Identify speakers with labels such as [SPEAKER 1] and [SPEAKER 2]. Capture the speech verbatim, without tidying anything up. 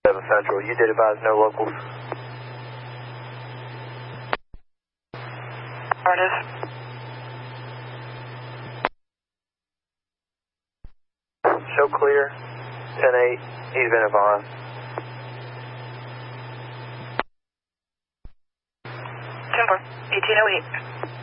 [SPEAKER 1] seven Central, you did advise no locals.
[SPEAKER 2] Artist.
[SPEAKER 1] Show clear, ten eight, he's been advised.
[SPEAKER 2] ten four, eighteen oh eight.